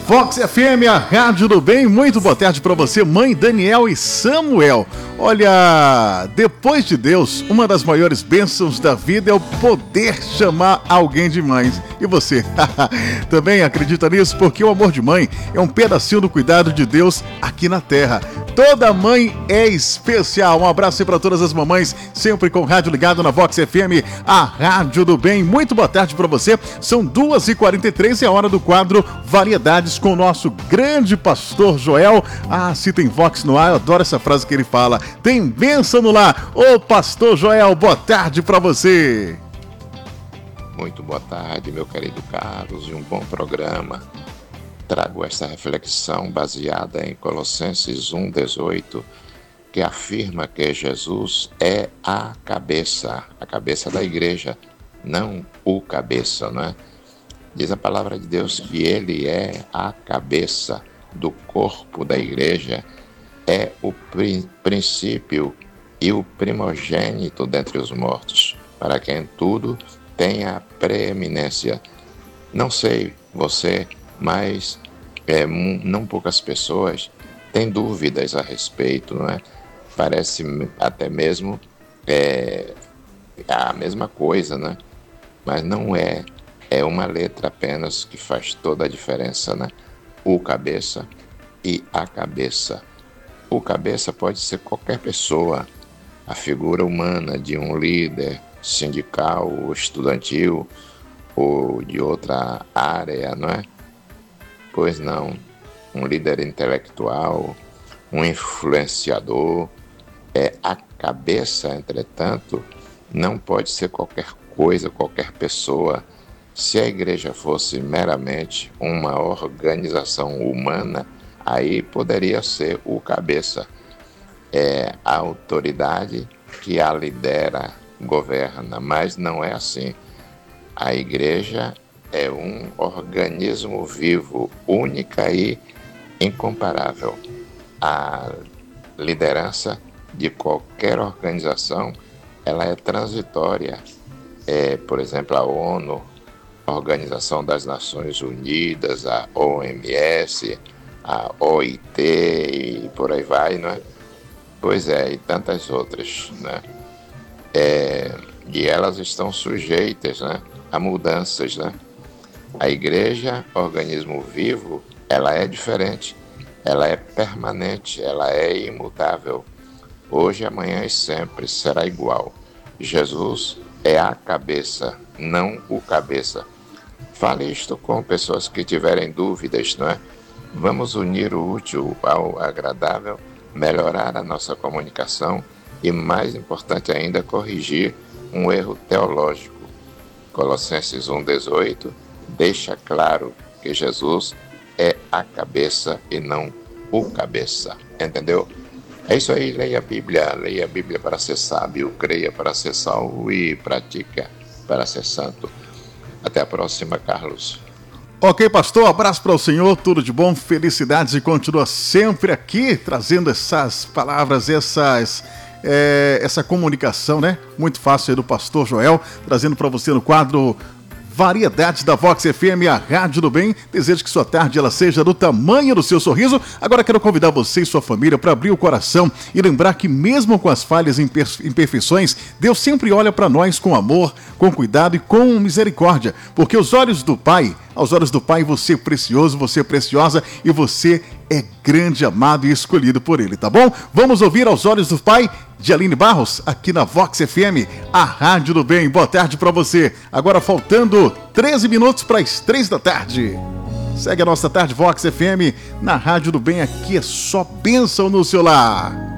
Vox FM, a Rádio do Bem. Muito boa tarde para você, mãe Daniel e Samuel. Olha, depois de Deus, uma das maiores bênçãos da vida é o poder chamar alguém de mãe. E você? Também acredita nisso? Porque o amor de mãe é um pedacinho do cuidado de Deus aqui na Terra. Toda mãe é especial. Um abraço aí para todas as mamães, sempre com o rádio ligado na Vox FM, a Rádio do Bem. Muito boa tarde para você. São 2h43 e é a hora do quadro Variedades com o nosso grande pastor Joel. Ah, se tem Vox no ar, eu adoro essa frase que ele fala. Tem bênção no lar. Ô pastor Joel, boa tarde para você. Muito boa tarde, meu querido Carlos, e um bom programa. Trago esta reflexão baseada em Colossenses 1,18, que afirma que Jesus é a cabeça da igreja, não o cabeça, não é? Diz a palavra de Deus que ele é a cabeça do corpo da igreja, é o princípio e o primogênito dentre os mortos, para quem tudo tenha preeminência. Não sei você, mas não poucas pessoas têm dúvidas a respeito, não é? Parece até mesmo a mesma coisa, né? Mas não é. É uma letra apenas que faz toda a diferença, né? O cabeça e a cabeça. O cabeça pode ser qualquer pessoa, a figura humana de um líder sindical ou estudantil ou de outra área, não é? Pois não, um líder intelectual, um influenciador. A cabeça, entretanto, não pode ser qualquer coisa, qualquer pessoa. Se a igreja fosse meramente uma organização humana, aí poderia ser o cabeça. É a autoridade que a lidera, governa, mas não é assim. A igreja é um organismo vivo, única e incomparável. A liderança de qualquer organização, ela é transitória. Por exemplo, a ONU, a Organização das Nações Unidas, a OMS, a OIT e por aí vai, não é? Pois é, e tantas outras, né? E elas estão sujeitas, né, a mudanças, né? A igreja, organismo vivo, ela é diferente, ela é permanente, ela é imutável. Hoje, amanhã e sempre será igual. Jesus é a cabeça, não o cabeça. Fale isto com pessoas que tiverem dúvidas, não é? Vamos unir o útil ao agradável, melhorar a nossa comunicação e, mais importante ainda, corrigir um erro teológico. Colossenses 1,18 deixa claro que Jesus é a cabeça e não o cabeça. Entendeu? É isso aí, leia a Bíblia para ser sábio, creia para ser salvo e pratica para ser santo. Até a próxima, Carlos. Ok, pastor, abraço para o senhor, tudo de bom, felicidades e continua sempre aqui trazendo essas palavras, essa comunicação, né? Muito fácil aí do pastor Joel, trazendo para você no quadro Variedades da Vox FM, a Rádio do Bem. Desejo que sua tarde ela seja do tamanho do seu sorriso. Agora quero convidar você e sua família para abrir o coração e lembrar que mesmo com as falhas e imperfeições, Deus sempre olha para nós com amor, com cuidado e com misericórdia. Porque aos olhos do Pai, você é precioso, você é preciosa e você é grande, amado e escolhido por Ele, tá bom? Vamos ouvir Aos Olhos do Pai, de Aline Barros, aqui na Vox FM, a Rádio do Bem. Boa tarde para você. Agora faltando 13 minutos para as 3 da tarde. Segue a nossa tarde Vox FM na Rádio do Bem. Aqui é só bênção no seu lar.